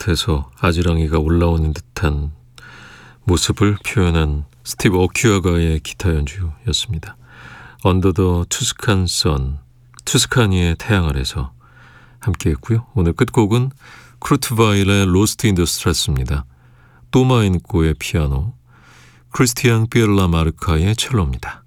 끝에서 아지랑이가 올라오는 듯한 모습을 표현한 스티브 오큐아가의 기타 연주였습니다. 언더 더 투스칸 선, 투스카니의 태양 아래서 함께했고요. 오늘 끝곡은 크루트바일의 로스트 인 더 스트레스입니다. 또마인코의 피아노, 크리스티안 피엘라 마르카의 첼로입니다.